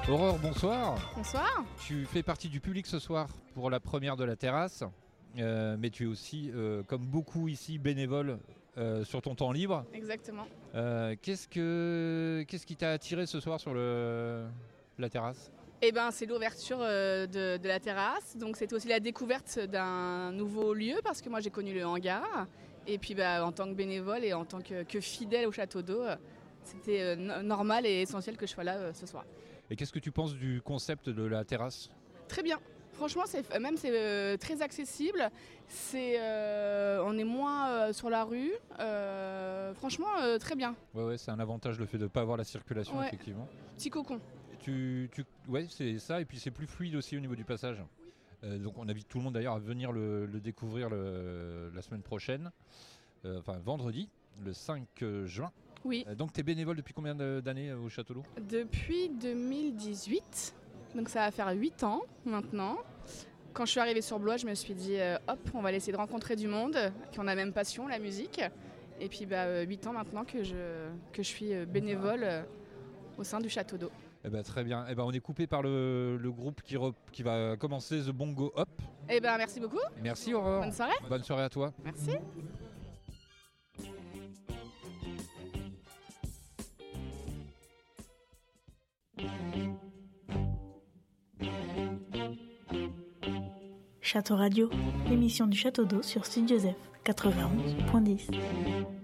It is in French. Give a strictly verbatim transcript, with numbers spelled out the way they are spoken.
Aurore, bonsoir. Bonsoir. Tu fais partie du public ce soir pour la première de la terrasse, euh, mais tu es aussi, euh, comme beaucoup ici, bénévole euh, sur ton temps libre. Exactement. Euh, qu'est-ce, que, qu'est-ce qui t'a attiré ce soir sur le, la terrasse ? Eh ben, c'est l'ouverture euh, de, de la terrasse, donc c'était aussi la découverte d'un nouveau lieu parce que moi j'ai connu le hangar et puis bah, en tant que bénévole et en tant que, que fidèle au château d'eau, c'était euh, no- normal et essentiel que je sois là euh, ce soir. Et qu'est-ce que tu penses du concept de la terrasse ? Très bien. Franchement, c'est, même c'est euh, très accessible. C'est, euh, on est moins euh, sur la rue. Euh, franchement, euh, très bien. Ouais, ouais, c'est un avantage le fait de ne pas avoir la circulation, Ouais. effectivement. Petit cocon. Tu, tu, ouais, c'est ça, et puis c'est plus fluide aussi au niveau du passage. Euh, donc on invite tout le monde d'ailleurs à venir le, le découvrir le, la semaine prochaine, euh, enfin vendredi, le cinq juin. Oui. Euh, donc tu es bénévole depuis combien de- d'années euh, au Château d'Eau ? Depuis deux mille dix-huit, donc ça va faire huit ans maintenant. Quand je suis arrivée sur Blois, je me suis dit euh, hop, on va essayer de rencontrer du monde qui en a même passion, la musique. Et puis bah, euh, huit ans maintenant que je, que je suis euh, bénévole euh, au sein du Château d'Eau. Eh ben, très bien. Eh ben, on est coupé par le, le groupe qui, re- qui va commencer The Bongo Hop. Eh ben merci beaucoup, Merci Aurore. bonne soirée. Bonne soirée à toi. Merci. Château Radio, l'émission du Château d'Eau sur Sud Joseph quatre-vingt-onze point dix.